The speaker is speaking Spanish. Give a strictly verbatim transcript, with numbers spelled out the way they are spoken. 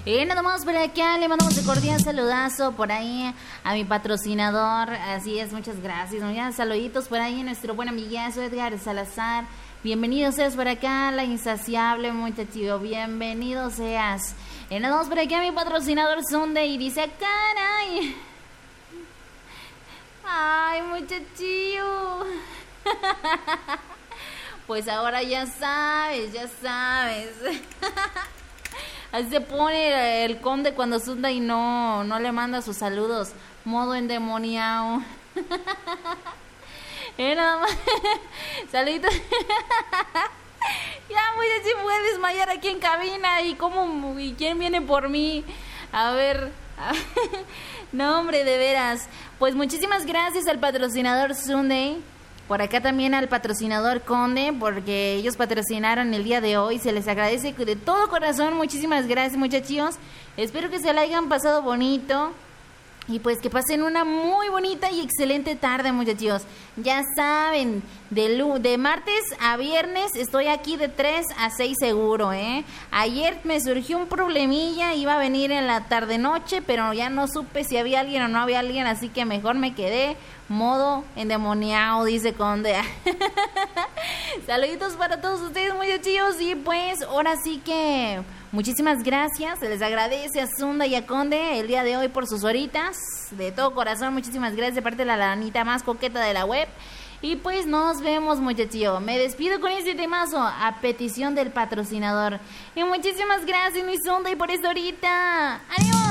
Y nada más por acá le mandamos un cordial saludazo por ahí a mi patrocinador. Así es, muchas gracias. Ya, saluditos por ahí a nuestro buen amigazo Edgar Salazar. Bienvenido seas por acá, la insaciable muchachillo. Bienvenido seas. Y nada más por acá mi patrocinador Sunday y dice, caray. Ay, muchachillo. Pues ahora ya sabes, ya sabes. Así se pone el conde cuando Sunday no, no le manda sus saludos. Modo endemoniado. Eh, nada más. Saluditos. Ya, muchachos, me voy a desmayar aquí en cabina. ¿Y cómo? ¿Y quién viene por mí? A ver. A ver. No, hombre, de veras. Pues muchísimas gracias al patrocinador Sunday. Por acá también al patrocinador Conde, porque ellos patrocinaron el día de hoy. Se les agradece de todo corazón. Muchísimas gracias, muchachos. Espero que se la hayan pasado bonito. Y pues que pasen una muy bonita y excelente tarde, muchachos. Ya saben, de, lu- de martes a viernes estoy aquí de tres a seis seguro, ¿eh? Ayer me surgió un problemilla, iba a venir en la tarde-noche, pero ya no supe si había alguien o no había alguien, así que mejor me quedé modo endemoniado, dice Conde. Saluditos para todos ustedes, muchachos. Y pues ahora sí que muchísimas gracias, se les agradece a Zunda y a Conde el día de hoy por sus horitas, de todo corazón, muchísimas gracias de parte de la lanita más coqueta de la web. Y pues nos vemos, muchachillo. Me despido con este temazo a petición del patrocinador. Y muchísimas gracias, mi Zunda, y por esta horita. ¡Adiós!